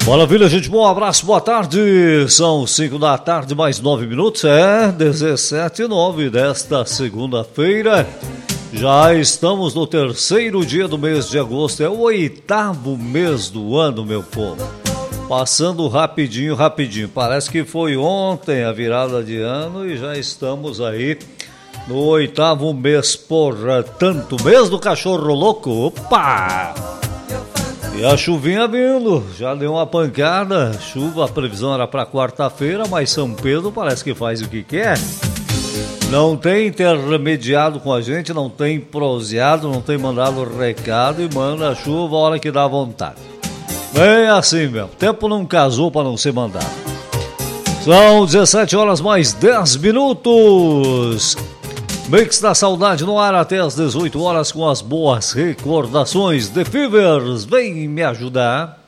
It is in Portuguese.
Maravilha, gente. Bom abraço, boa tarde. São 5 da tarde, mais 9 minutos. 17:09 desta segunda-feira. Já estamos no terceiro dia do mês de agosto. É o 8º mês do ano, meu povo. Passando rapidinho. Parece que foi ontem a virada de ano e já estamos aí no 8º mês. Portanto, mês do cachorro louco. Opa! E a chuvinha vindo, já deu uma pancada, chuva, a previsão era para quarta-feira, mas São Pedro parece que faz o que quer. Não tem intermediado com a gente, não tem proseado, não tem mandado recado e manda a chuva a hora que dá vontade. Bem assim mesmo, o tempo não casou para não ser mandado. São 17 horas mais 10 minutos. Mix da Saudade no ar até às 18 horas com as boas recordações. The Fevers, vem me ajudar.